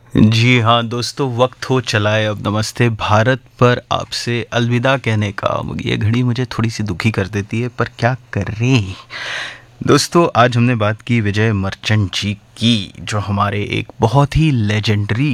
जी हाँ दोस्तों, वक्त हो चला है अब नमस्ते भारत पर आपसे अलविदा कहने का। ये घड़ी मुझे थोड़ी सी दुखी कर देती है, पर क्या करें। दोस्तों, आज हमने बात की विजय मर्चेंट जी की, जो हमारे एक बहुत ही लेजेंडरी